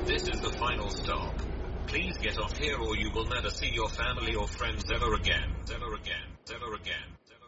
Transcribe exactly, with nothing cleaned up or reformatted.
This is the final stop. Please get off here or you will never see your family or friends ever again. Ever again. Ever again. Ever